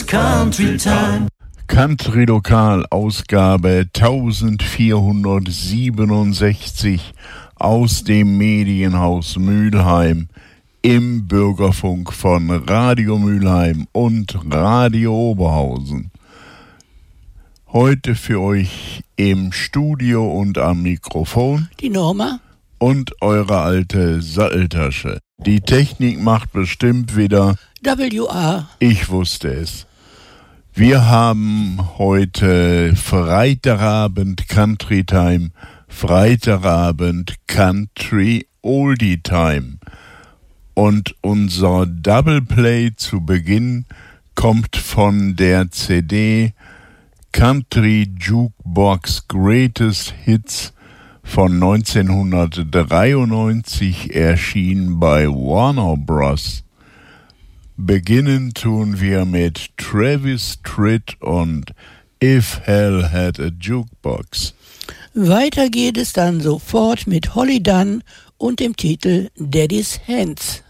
Country Time. Country Lokal, Ausgabe 1467 aus dem Medienhaus Mülheim im Bürgerfunk von Radio Mülheim und Radio Oberhausen. Heute für euch im Studio und am Mikrofon die Norma und eure alte Satteltasche. Die Technik macht bestimmt wieder WA. Ich wusste es. Wir haben heute Freitagabend Country Time, Freitagabend Country Oldie Time. Und unser Double Play zu Beginn kommt von der CD Country Jukebox Greatest Hits von 1993, erschienen bei Warner Bros. Beginnen tun wir mit Travis Tritt und If Hell Had a Jukebox. Weiter geht es dann sofort mit Holly Dunn und dem Titel Daddy's Hands.